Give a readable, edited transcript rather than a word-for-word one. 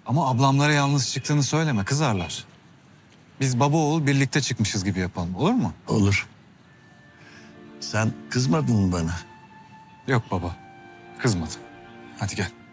Ama ablamlara yalnız çıktığını söyleme, kızarlar. Biz baba oğul birlikte çıkmışız gibi yapalım, olur mu? Olur. Sen kızmadın mı bana? Yok baba, kızmadım. Hadi gel.